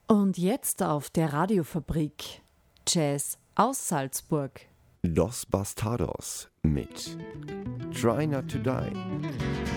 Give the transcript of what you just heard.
Und jetzt auf der Radiofabrik Jazz aus Salzburg. Dos Bastardos mit Try Not to Die.